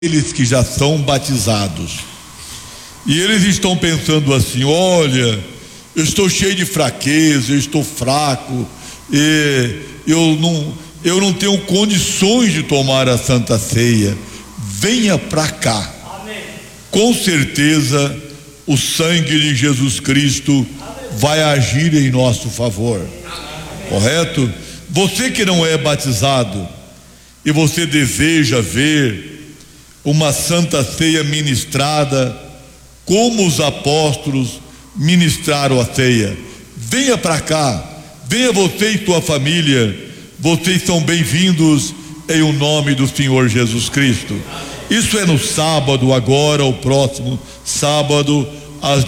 Eles que já são batizados. E eles estão pensando assim: olha, eu estou cheio de fraqueza, eu estou fraco, e eu não tenho condições de tomar a Santa Ceia. Venha para cá. Amém. Com certeza o sangue de Jesus Cristo vai agir em nosso favor. Amém. Correto? Você que não é batizado e você deseja ver uma Santa Ceia ministrada como os apóstolos ministraram a ceia, venha para cá, venha você e sua família, vocês são bem-vindos em o nome do Senhor Jesus Cristo. Isso é no sábado, agora, o próximo sábado, às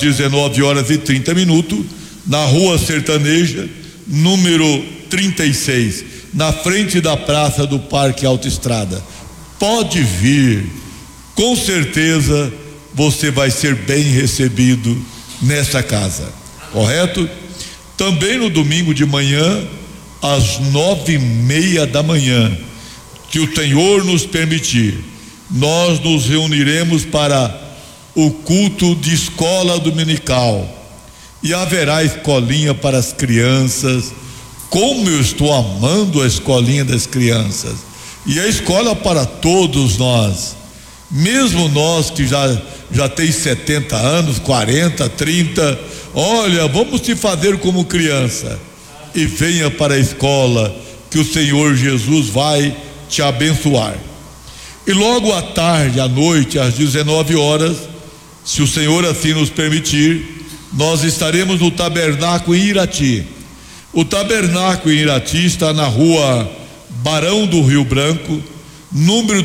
19h30, na Rua Sertaneja, número 36, na frente da Praça do Parque Autoestrada. Pode vir, com certeza você vai ser bem recebido nessa casa, correto? Também no domingo de manhã, às 9h30 da manhã, que o Senhor nos permitir, nós nos reuniremos para o culto de escola dominical, e haverá escolinha para as crianças. Como eu estou amando a escolinha das crianças, e a escola para todos nós, mesmo nós que já tem 70 anos, 40, 30, olha, vamos te fazer como criança e venha para a escola, que o Senhor Jesus vai te abençoar. E logo à tarde, à noite, às 19h, se o Senhor assim nos permitir, nós estaremos no Tabernáculo em Irati. O Tabernáculo em Irati está na Rua Barão do Rio Branco, número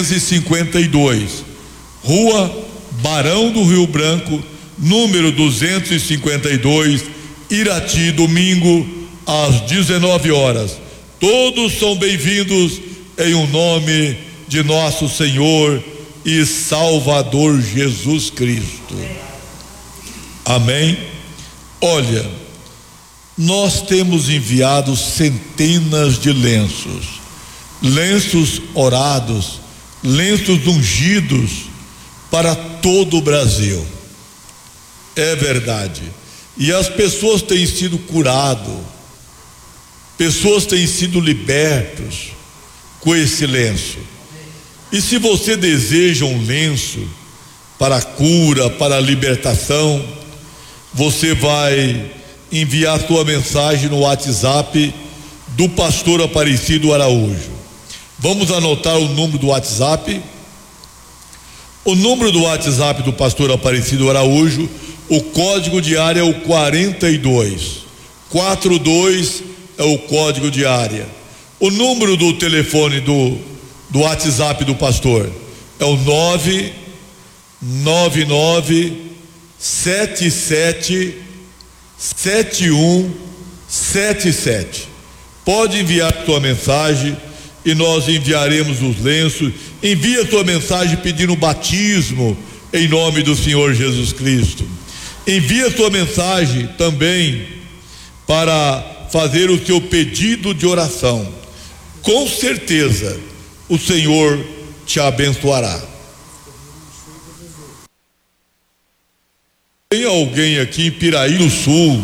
252. Rua Barão do Rio Branco, número 252, Irati, domingo às 19h. Todos são bem-vindos em o nome de nosso Senhor e Salvador Jesus Cristo. Amém. Olha, nós temos enviado centenas de lenços orados, lenços ungidos para todo o Brasil. É verdade. E as pessoas têm sido curadas, pessoas têm sido libertas com esse lenço. E se você deseja um lenço para cura, para libertação, você vai enviar sua mensagem no WhatsApp do pastor Aparecido Araújo. Vamos anotar o número do WhatsApp. O número do WhatsApp do pastor Aparecido Araújo, o código de área é o 42 é o código de área. O número do telefone do WhatsApp do pastor é o 999777177. Pode enviar sua mensagem e nós enviaremos os lenços. Envia sua mensagem pedindo batismo em nome do Senhor Jesus Cristo. Envia sua mensagem também para fazer o seu pedido de oração. Com certeza o Senhor te abençoará. Tem alguém aqui em Piraí do Sul,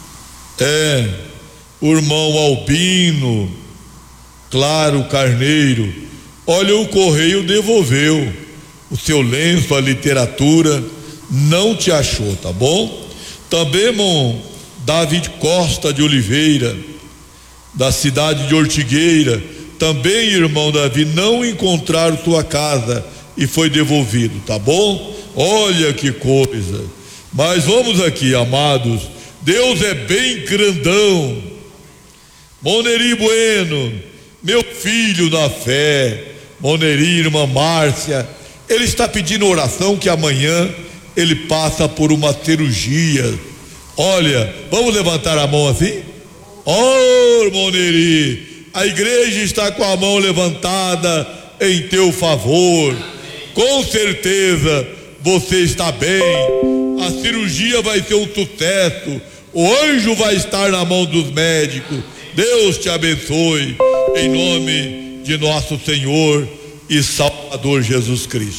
o irmão Albino Claro Carneiro, olha, o correio devolveu o seu lenço, a literatura, não te achou, tá bom? Também, irmão David Costa de Oliveira, da cidade de Ortigueira, também, irmão Davi, não encontraram sua casa e foi devolvido, tá bom? Olha que coisa. Mas vamos aqui, amados, Deus é bem grandão. Moneri Bueno, meu filho na fé, Moneri, irmã Márcia, ele está pedindo oração que amanhã ele passa por uma cirurgia. Olha, vamos levantar a mão assim? Oh, Moneri, a igreja está com a mão levantada em teu favor. Com certeza você está bem. A cirurgia vai ser um sucesso. O anjo vai estar na mão dos médicos. Deus te abençoe em nome de nosso Senhor e Salvador Jesus Cristo.